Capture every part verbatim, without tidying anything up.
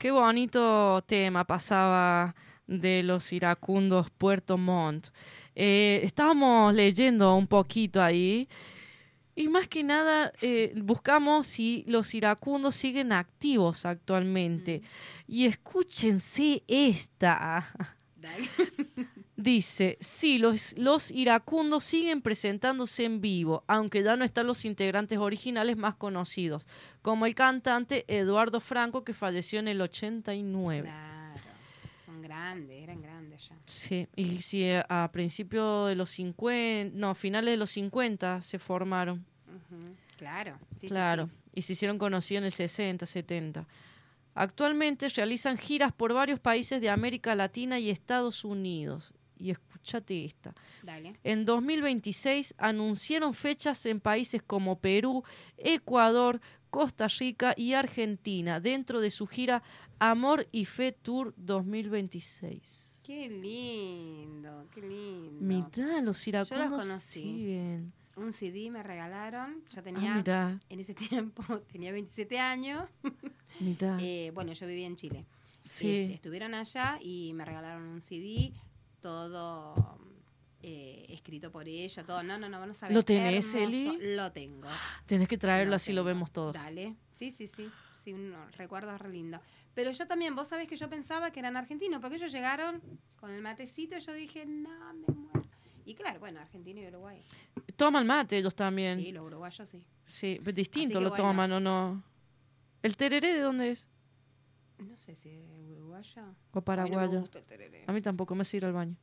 Qué bonito tema pasaba de los iracundos Puerto Montt. Eh, estábamos leyendo un poquito ahí y más que nada eh, buscamos si los iracundos siguen activos actualmente. Mm. Y escúchense esta. Dale. Dice, sí, los, los iracundos siguen presentándose en vivo, aunque ya no están los integrantes originales más conocidos, como el cantante Eduardo Franco, que falleció en el ochenta y nueve. Claro, son grandes, eran grandes ya. Sí, y sí, a principios de los cincuenta, no, finales de los cincuenta se formaron. Uh-huh. Claro, sí, claro, sí, sí. Y se hicieron conocidos en el sesenta, setenta. Actualmente realizan giras por varios países de América Latina y Estados Unidos. Y escúchate esta. Dale. En dos mil veintiséis anunciaron fechas en países como Perú, Ecuador, Costa Rica y Argentina dentro de su gira Amor y Fe Tour dos mil veintiséis. Qué lindo, qué lindo. Mirá, los iracundos Yo los conocí. siguen. Un C D me regalaron. Yo tenía, ah, en ese tiempo, tenía veintisiete años. Mirá. eh, bueno, yo vivía en Chile. Sí. Eh, estuvieron allá y me regalaron un C D. Todo eh, escrito por ella, todo. No, no, no, no sabes. ¿Lo tenés, hermoso. Eli? Lo tengo. Tenés que traerlo, lo así tengo. lo vemos todos. Dale. Sí, sí, sí. Sí, un recuerdo re lindo. Pero yo también, vos sabés que yo pensaba que eran argentinos, porque ellos llegaron con el matecito y yo dije, no, me muero. Y claro, bueno, Argentina y Uruguay. Toman mate ellos también. Sí, los uruguayos sí. Sí, pero distinto que lo bueno. toman, ¿o no? ¿El tereré de dónde es? No sé si es uruguaya o paraguayo. A mí no me gusta el tereré. A mí tampoco, me sirve al baño.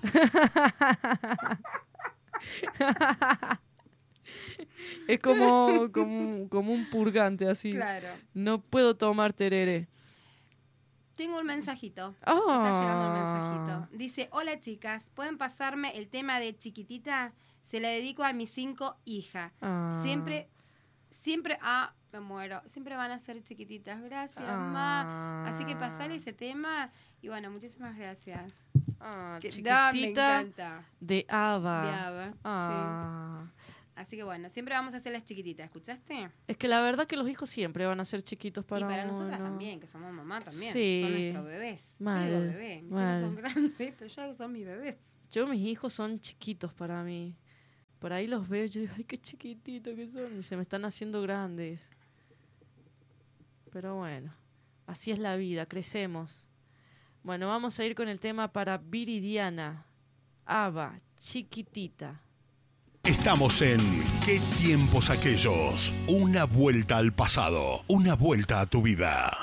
Es como, como, como un purgante así. Claro. No puedo tomar tereré. Tengo un mensajito. Oh. Está llegando el mensajito. Dice, hola chicas, ¿pueden pasarme el tema de Chiquitita? Se la dedico a mis cinco hijas. Ah. Siempre, siempre, ah, me muero. Siempre van a ser chiquititas. Gracias, Ah. ma. Así que pasale ese tema. Y bueno, muchísimas gracias. Ah, Que, chiquitita no, me encanta. de Ava. De Ava, Ah. sí. Así que bueno, siempre vamos a hacer las chiquititas, ¿escuchaste? Es que la verdad que los hijos siempre van a ser chiquitos para uno. Y para uno. nosotras también, que somos mamá también. Sí. Son nuestros bebés. Mal, Yo digo bebé, mis mal. hijos son grandes, pero ya son mis bebés. Yo, mis hijos son chiquitos para mí. Por ahí los veo y yo digo, ay, qué chiquititos que son. Y se me están haciendo grandes. Pero bueno, así es la vida, crecemos. Bueno, vamos a ir con el tema para Viridiana. Ava, Chiquitita. Estamos en ¿Qué tiempos aquellos? Una vuelta al pasado, una vuelta a tu vida.